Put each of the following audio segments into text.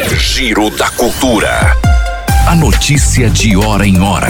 Giro da Cultura. A notícia de hora em hora.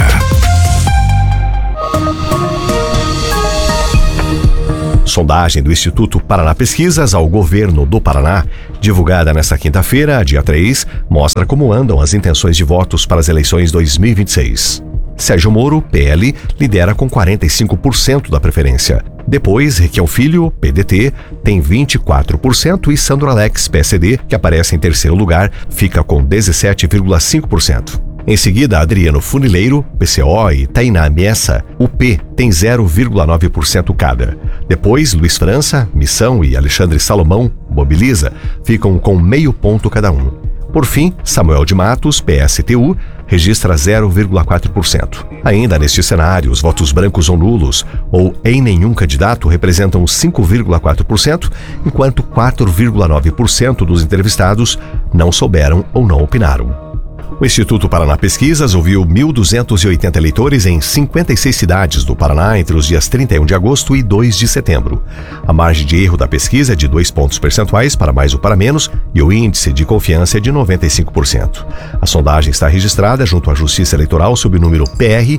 Sondagem do Instituto Paraná Pesquisas ao governo do Paraná, divulgada nesta quinta-feira, dia 3, mostra como andam as intenções de votos para as eleições 2026. Sérgio Moro, PL, lidera com 45% da preferência. Depois, Requião Filho, PDT, tem 24% e Sandro Alex, PSD, que aparece em terceiro lugar, fica com 17,5%. Em seguida, Adriano Funileiro, PCO e Tainá Messa, UP, tem 0,9% cada. Depois, Luiz França, Missão e Alexandre Salomão, Mobiliza, ficam com meio ponto cada um. Por fim, Samuel de Matos, PSTU, registra 0,4%. Ainda neste cenário, os votos brancos ou nulos, ou em nenhum candidato, representam 5,4%, enquanto 4,9% dos entrevistados não souberam ou não opinaram. O Instituto Paraná Pesquisas ouviu 1.280 eleitores em 56 cidades do Paraná entre os dias 31 de agosto e 2 de setembro. A margem de erro da pesquisa é de 2 pontos percentuais para mais ou para menos e o índice de confiança é de 95%. A sondagem está registrada junto à Justiça Eleitoral sob o número PR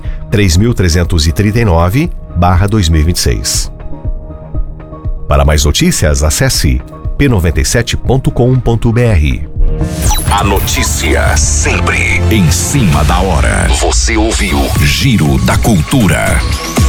3339/2026. Para mais notícias, acesse p97.com.br. A notícia sempre em cima da hora. Você ouviu Giro da Cultura.